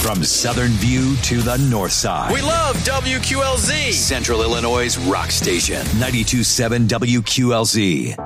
From Southern View to the North Side. We love WQLZ. Central Illinois' rock station. 92.7 WQLZ.